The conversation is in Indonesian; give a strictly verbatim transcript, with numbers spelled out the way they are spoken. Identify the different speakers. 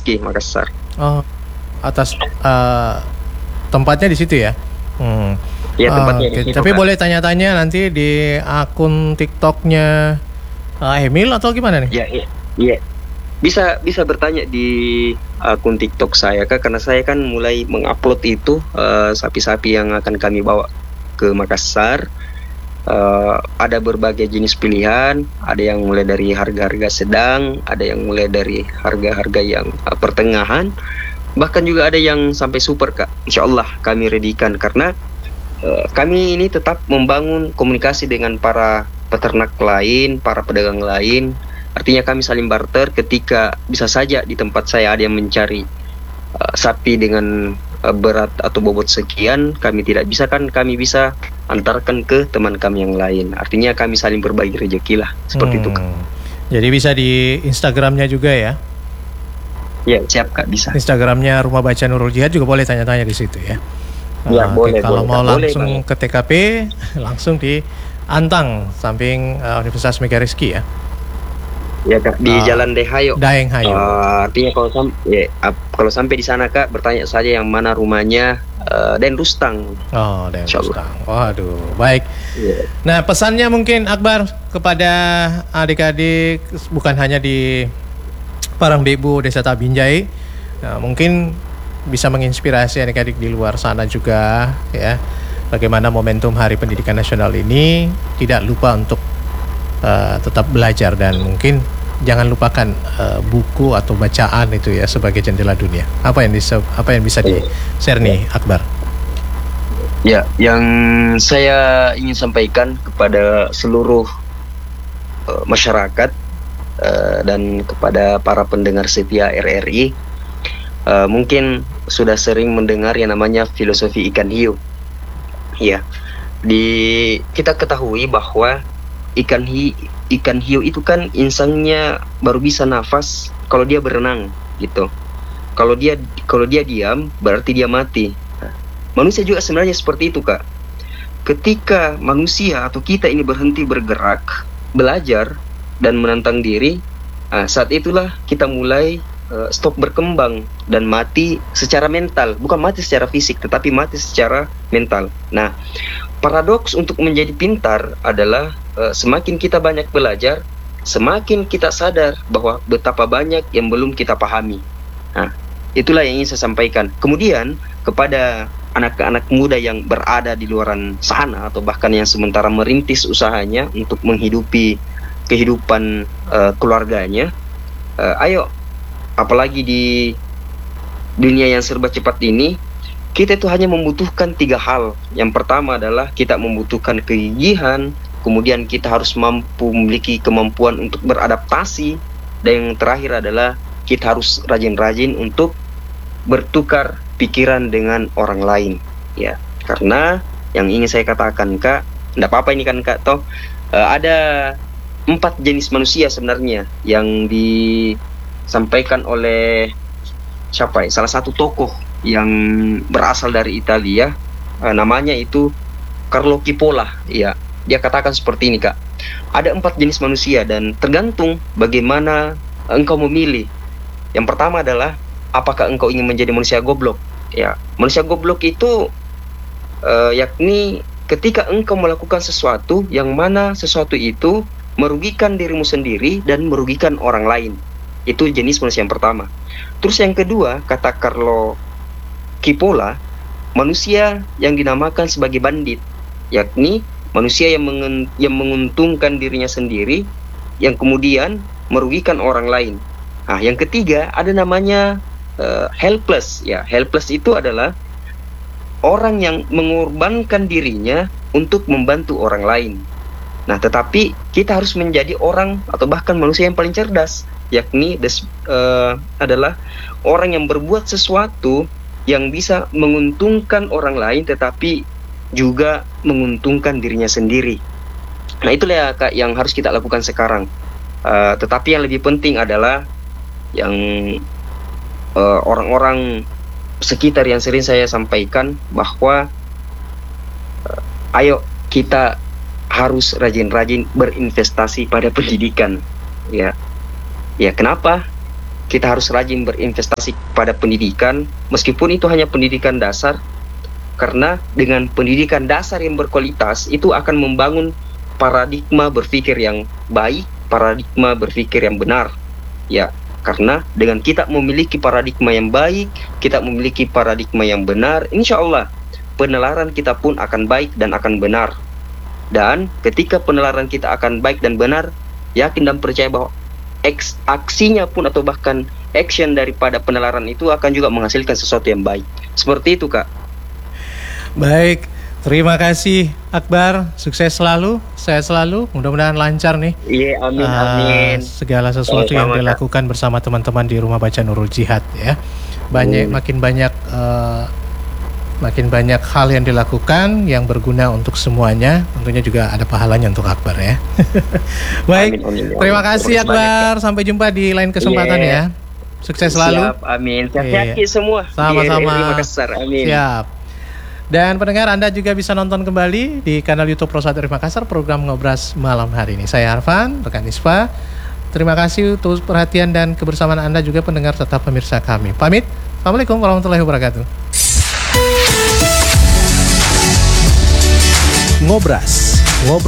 Speaker 1: Rizky, Makassar.
Speaker 2: Oh, atas uh, tempatnya di situ ya. Hmm.
Speaker 1: Ya, tempatnya
Speaker 2: uh,
Speaker 1: di
Speaker 2: okay.
Speaker 1: situ.
Speaker 2: Tapi
Speaker 1: Kak.
Speaker 2: boleh tanya-tanya nanti di akun TikToknya uh, Emil atau gimana nih?
Speaker 1: Ya, iya. Ya. Bisa bisa bertanya di akun TikTok saya, Kak, karena saya kan mulai mengupload itu uh, sapi-sapi yang akan kami bawa ke Makassar. Uh, ada berbagai jenis pilihan, ada yang mulai dari harga-harga sedang, ada yang mulai dari harga-harga yang uh, pertengahan, bahkan juga ada yang sampai super, Kak. Insya Allah kami redikan karena uh, kami ini tetap membangun komunikasi dengan para peternak lain, para pedagang lain. Artinya kami saling barter ketika bisa saja di tempat saya ada yang mencari uh, sapi dengan uh, berat atau bobot sekian, kami tidak bisa, kan kami bisa antarkan ke teman kami yang lain. Artinya kami saling berbagi rezeki lah, seperti
Speaker 2: hmm.
Speaker 1: itu, Kak.
Speaker 2: Jadi bisa di Instagramnya juga ya?
Speaker 1: Ya, siap, Kak, bisa.
Speaker 2: Instagramnya Rumah Baca Nurul Jihad juga boleh tanya-tanya di situ ya?
Speaker 1: Ya,
Speaker 2: uh,
Speaker 1: boleh,
Speaker 2: okay. Kalau
Speaker 1: boleh,
Speaker 2: mau
Speaker 1: Kak.
Speaker 2: langsung
Speaker 1: boleh,
Speaker 2: ke T K P, langsung di Antang, samping uh, Universitas Mega Rizky ya?
Speaker 1: Ya, Kak, di
Speaker 2: uh,
Speaker 1: Jalan Dehayo.
Speaker 2: Daeng Hayo.
Speaker 1: Uh, artinya kalau sam- ya, kalau sampai di sana, Kak, bertanya saja yang mana rumahnya, uh, Den Rustang.
Speaker 2: Oh, Den Rustang. Waduh, baik.
Speaker 1: Yeah.
Speaker 2: Nah, pesannya mungkin Akbar kepada adik-adik, bukan hanya di Parangbebu Desa Tabinjai, nah, mungkin bisa menginspirasi adik-adik di luar sana juga ya. Bagaimana momentum Hari Pendidikan Nasional ini tidak lupa untuk uh, tetap belajar dan mungkin jangan lupakan uh, buku atau bacaan itu ya sebagai jendela dunia. Apa yang bisa apa yang bisa di-share nih Akbar?
Speaker 1: Ya, yang saya ingin sampaikan kepada seluruh uh, masyarakat uh, dan kepada para pendengar setia R R I, uh, mungkin sudah sering mendengar yang namanya filosofi ikan hiu. Ya, di kita ketahui bahwa ikan hi, ikan hiu itu kan insangnya baru bisa nafas kalau dia berenang, gitu. Kalau dia kalau dia diam berarti dia mati. Manusia juga sebenarnya seperti itu, Kak. Ketika manusia atau kita ini berhenti bergerak, belajar dan menantang diri, nah, saat itulah kita mulai uh, stop berkembang dan mati secara mental. Bukan mati secara fisik, tetapi mati secara mental. Nah, paradoks untuk menjadi pintar adalah uh, semakin kita banyak belajar, semakin kita sadar bahwa betapa banyak yang belum kita pahami. Nah, itulah yang ingin saya sampaikan. Kemudian kepada anak-anak muda yang berada di luaran sana atau bahkan yang sementara merintis usahanya untuk menghidupi kehidupan uh, keluarganya, uh, ayo, apalagi di dunia yang serba cepat ini, kita itu hanya membutuhkan tiga hal. Yang pertama adalah kita membutuhkan kegigihan, kemudian kita harus mampu memiliki kemampuan untuk beradaptasi, dan yang terakhir adalah kita harus rajin-rajin untuk bertukar pikiran dengan orang lain, ya. Karena yang ingin saya katakan, Kak, enggak apa-apa ini kan, Kak, toh uh, ada empat jenis manusia sebenarnya yang disampaikan oleh siapa ya? Salah satu tokoh yang berasal dari Italia, uh, namanya itu Carlo Cipolla, ya. Dia katakan seperti ini, Kak. Ada empat jenis manusia dan tergantung bagaimana engkau memilih. Yang pertama adalah apakah engkau ingin menjadi manusia goblok? Ya, manusia goblok itu uh, yakni ketika engkau melakukan sesuatu yang mana sesuatu itu merugikan dirimu sendiri dan merugikan orang lain. Itu jenis manusia yang pertama. Terus yang kedua, kata Carlo Cipolla, manusia yang dinamakan sebagai bandit, yakni manusia yang, mengen- yang menguntungkan dirinya sendiri, yang kemudian merugikan orang lain. Nah, yang ketiga ada namanya Uh, helpless, ya. Helpless itu adalah orang yang mengorbankan dirinya untuk membantu orang lain. Nah, tetapi kita harus menjadi orang atau bahkan manusia yang paling cerdas, yakni des, uh, adalah orang yang berbuat sesuatu yang bisa menguntungkan orang lain tetapi juga menguntungkan dirinya sendiri. Nah, itulah ya, Kak, yang harus kita lakukan sekarang. Uh, tetapi yang lebih penting adalah yang Uh, orang-orang sekitar yang sering saya sampaikan bahwa uh, ayo kita harus rajin-rajin berinvestasi pada pendidikan, ya. Ya, kenapa? kita harus rajin berinvestasi pada pendidikan, meskipun itu hanya pendidikan dasar, karena dengan pendidikan dasar yang berkualitas itu akan membangun paradigma berpikir yang baik, paradigma berpikir yang benar. Ya, karena dengan kita memiliki paradigma yang baik, kita memiliki paradigma yang benar, insya Allah penelaran kita pun akan baik dan akan benar. Dan ketika penelaran kita akan baik dan benar, yakin dan percaya bahwa Eks, aksinya pun atau bahkan action daripada penelaran itu akan juga menghasilkan sesuatu yang baik. Seperti itu, Kak.
Speaker 2: Baik, terima kasih Akbar. Sukses selalu, sehat selalu. Mudah-mudahan lancar nih.
Speaker 1: Iya, amin,
Speaker 2: uh,
Speaker 1: amin.
Speaker 2: Segala sesuatu
Speaker 1: eh,
Speaker 2: yang
Speaker 1: sama,
Speaker 2: dilakukan Kak. bersama teman-teman di Rumah Baca Nurul Jihad ya. Banyak, hmm. makin banyak, uh, makin banyak hal yang dilakukan yang berguna untuk semuanya. Tentunya juga ada pahalanya untuk Akbar ya. Baik, amin, amin, terima amin. kasih Akbar. Sampai jumpa di lain kesempatan yeah. ya. Sukses selalu.
Speaker 1: Siap, amin. Sehat-sehat yeah. semua.
Speaker 2: Sama-sama.
Speaker 1: Terima kasih, amin.
Speaker 2: Siap. Dan pendengar, Anda juga bisa nonton kembali di kanal YouTube Rosario Makassar program Ngobras malam hari ini. Saya Arfan, rekan Isfa. Terima kasih untuk perhatian dan kebersamaan Anda juga pendengar serta pemirsa kami. Pamit. Assalamualaikum warahmatullahi wabarakatuh.
Speaker 3: Ngobras. Ngobrol